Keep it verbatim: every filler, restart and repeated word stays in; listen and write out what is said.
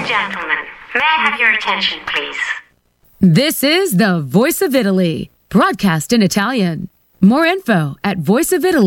gentlemen, may I have your attention, please? This is the Voice of Italy, broadcast in Italian. More info at voice of italy.